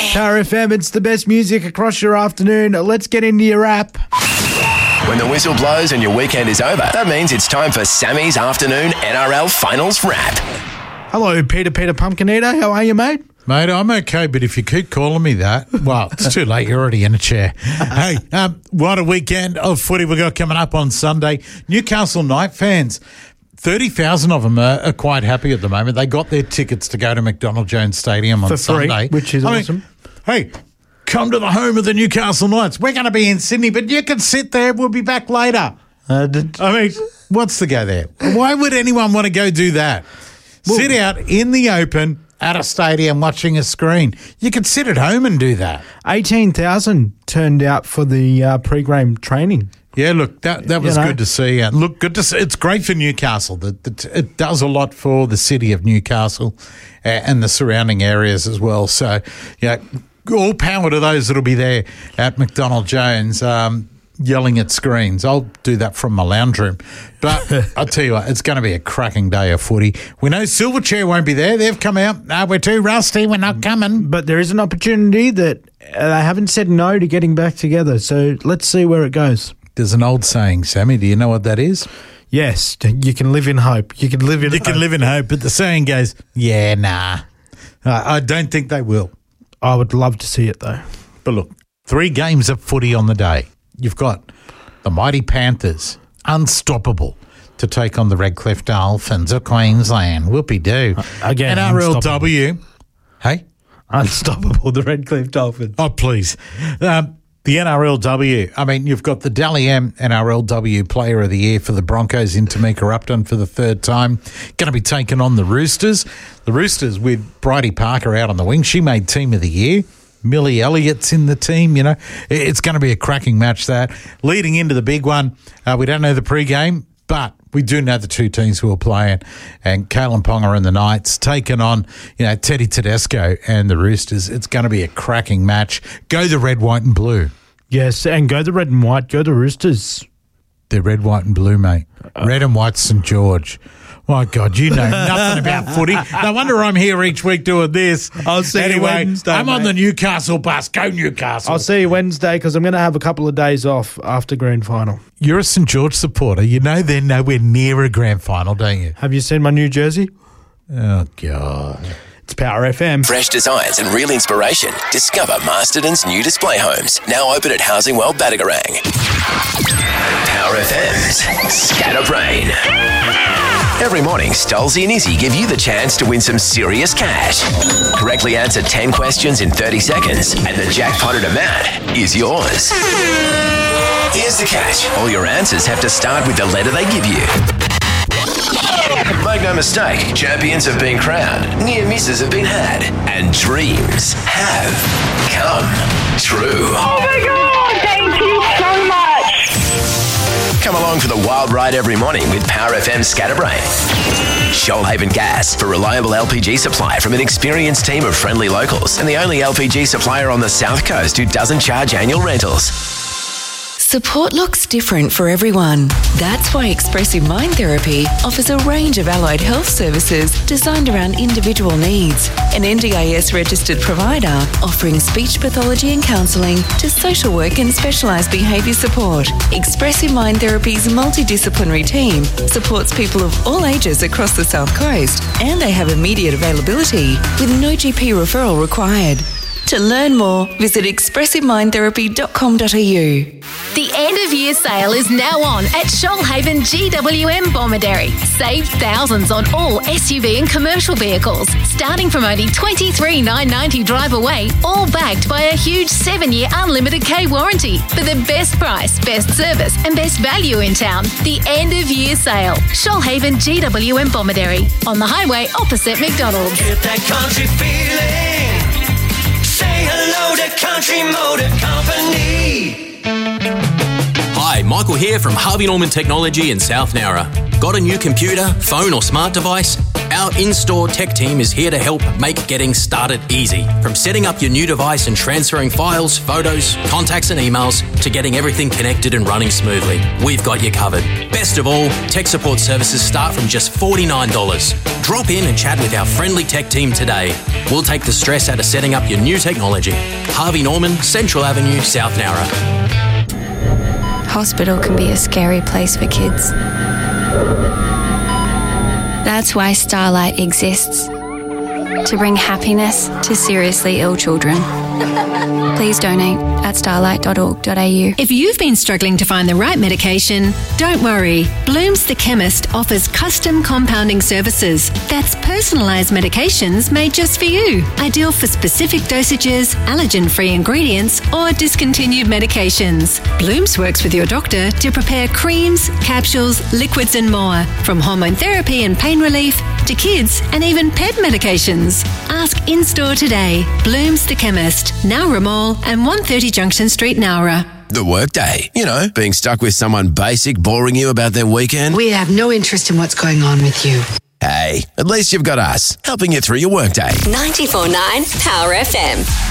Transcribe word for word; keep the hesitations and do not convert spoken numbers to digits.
Power F M, it's the best music across your afternoon. Let's get into your app. When the whistle blows and your weekend is over, that means it's time for Sammy's afternoon N R L Finals Wrap. Hello, Peter Peter Pumpkin Eater. How are you, mate? Mate, I'm okay, but if you keep calling me that, well, it's too late. You're already in a chair. Hey, um, what a weekend of footy we got coming up on Sunday. Newcastle Knight fans, thirty thousand of them are, are quite happy at the moment. They got their tickets to go to McDonald Jones Stadium on For free, Sunday. which is I awesome. Mean, hey, come to the home of the Newcastle Knights. We're going to be in Sydney, but you can sit there. We'll be back later. Uh, did, I mean, what's the go there? Why would anyone want to go do that? Well, sit out in the open at a stadium watching a screen. You could sit at home and do that. eighteen thousand turned out for the uh, pre-game training. Yeah, look, that that was You know. good to see. Uh, look, good to see. It's great for Newcastle. That that it does a lot for the city of Newcastle uh, and the surrounding areas as well. So, yeah, all power to those that'll be there at McDonald Jones. Um, yelling at screens. I'll do that from my lounge room. But I'll tell you what, it's going to be a cracking day of footy. We know Silverchair won't be there. They've come out. No, we're too rusty. We're not coming. But there is an opportunity that uh, they haven't said no to getting back together. So let's see where it goes. There's an old saying, Sammy. Do you know what that is? Yes, you can live in hope. You can live in You hope. can live in hope, but the saying goes, yeah, nah. Uh, I don't think they will. I would love to see it, though. But look, three games of footy on the day. You've got the mighty Panthers, unstoppable, to take on the Redcliffe Dolphins of Queensland. Whoopie-doo. Uh, again, N R L W. Hey? Unstoppable, the Redcliffe Dolphins. Oh, please. Um, the N R L W. I mean, you've got the Dally M N R L W Player of the Year for the Broncos in Tamika Upton for the third time. Going to be taking on the Roosters. The Roosters with Bridie Parker out on the wing. She made Team of the Year. Millie Elliott's in the team, you know. It's going to be a cracking match, that. Leading into the big one, uh, we don't know the pre-game, but we do know the two teams who are playing. And Kalen Ponga and the Knights taking on, you know, Teddy Tedesco and the Roosters. It's going to be a cracking match. Go the red, white and blue. Yes, and go the red and white. Go the Roosters. They're red, white and blue, mate. Red and white St George. My God, you know nothing about footy. No wonder I'm here each week doing this. I'll see you anyway, Wednesday, I'm on mate. the Newcastle bus. Go Newcastle. I'll see you Wednesday because I'm going to have a couple of days off after grand final. You're a St George supporter. You know they're nowhere near a grand final, don't you? Have you seen my new jersey? Oh, God. It's Power F M. Fresh designs and real inspiration. Discover Masterton's new display homes. Now open at Housing World Batagarang. Power F M's Scatterbrain. Every morning, Stolzy and Izzy give you the chance to win some serious cash. Correctly answer ten questions in thirty seconds, and the jackpotted amount is yours. Here's the catch. All your answers have to start with the letter they give you. Make no mistake, champions have been crowned, near misses have been had, and dreams have come true. Oh my God, thank you so much. Come along for the wild ride every morning with Power F M Scatterbrain. Shoalhaven Gas, for reliable L P G supply from an experienced team of friendly locals, and the only L P G supplier on the South Coast who doesn't charge annual rentals. Support looks different for everyone. That's why Expressive Mind Therapy offers a range of allied health services designed around individual needs. An N D I S registered provider offering speech pathology and counselling to social work and specialised behaviour support. Expressive Mind Therapy's multidisciplinary team supports people of all ages across the South Coast, and they have immediate availability with no G P referral required. To learn more, visit expressive mind therapy dot com dot a u. The end of year sale is now on at Shoalhaven G W M Bomaderry. Save thousands on all S U V and commercial vehicles, starting from only twenty-three thousand nine hundred ninety dollars drive away, all backed by a huge seven-year unlimited K warranty for the best price, best service and best value in town. The end of year sale. Shoalhaven G W M Bomaderry, on the highway opposite McDonald's. Get that country feeling. Say hello to Country Motor Company. Hi, Michael here from Harvey Norman Technology in South Nowra. Got a new computer, phone or smart device? Our in-store tech team is here to help make getting started easy. From setting up your new device and transferring files, photos, contacts and emails to getting everything connected and running smoothly. We've got you covered. Best of all, tech support services start from just forty-nine dollars. Drop in and chat with our friendly tech team today. We'll take the stress out of setting up your new technology. Harvey Norman, Central Avenue, South Nowra. Hospital can be a scary place for kids. That's why Starlight exists. To bring happiness to seriously ill children. Please donate at starlight dot org dot a u. If you've been struggling to find the right medication, don't worry. Bloom's The Chemist offers custom compounding services. That's personalised medications made just for you. Ideal for specific dosages, allergen-free ingredients, or discontinued medications. Bloom's works with your doctor to prepare creams, capsules, liquids and more. From hormone therapy and pain relief to kids and even pet medications. Ask in-store today. Bloom's The Chemist. Nowra Mall and one thirty Junction Street, Nowra. The workday. You know, being stuck with someone basic boring you about their weekend. We have no interest in what's going on with you. Hey, at least you've got us, helping you through your workday. ninety-four point nine Power F M.